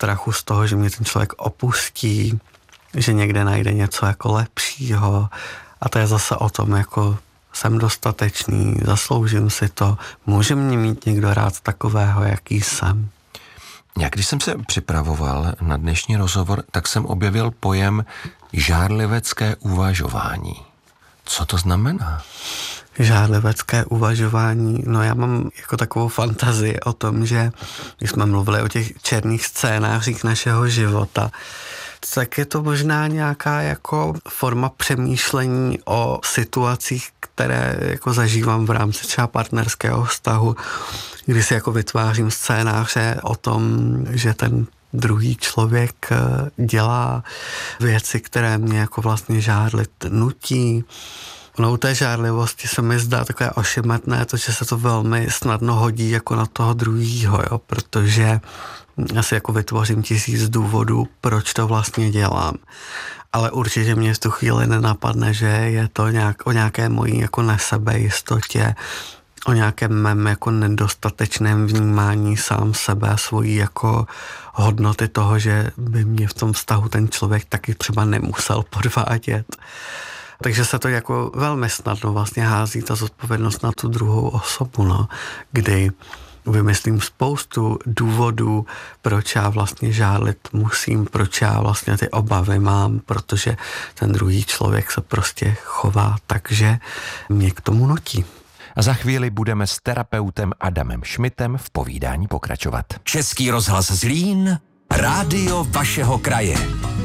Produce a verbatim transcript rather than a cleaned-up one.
strachu z toho, že mě ten člověk opustí, že někde najde něco jako lepšího. A to je zase o tom, jako jsem dostatečný, zasloužím si to, může mě mít někdo rád takového, jaký jsem. Já když jsem se připravoval na dnešní rozhovor, tak jsem objevil pojem žárlivecké uvažování. Co to znamená? Žárlivecké uvažování, no já mám jako takovou fantazii o tom, že když jsme mluvili o těch černých scénářích našeho života, tak je to možná nějaká jako forma přemýšlení o situacích, které jako zažívám v rámci třeba partnerského vztahu, kdy si jako vytvářím scénáře o tom, že ten druhý člověk dělá věci, které mě jako vlastně žárlit nutí. Ono u té žárlivosti se mi zdá takové ošemetné, to, že se to velmi snadno hodí jako na toho druhýho, jo, protože já si jako vytvořím tisíc důvodů, proč to vlastně dělám. Ale určitě mě v tu chvíli nenapadne, že je to nějak, o nějaké mojí jako nesebejistotě, o nějakém mém jako nedostatečném vnímání sám sebe, svojí jako hodnoty toho, že by mě v tom vztahu ten člověk taky třeba nemusel podvádět. Takže se to jako velmi snadno vlastně hází ta zodpovědnost na tu druhou osobu, no, kdy vymyslím spoustu důvodů, proč já vlastně žárlit musím, proč já vlastně ty obavy mám, protože ten druhý člověk se prostě chová, takže mě k tomu nutí. A za chvíli budeme s terapeutem Adamem Šmitem v povídání pokračovat. Český rozhlas Zlín, rádio vašeho kraje.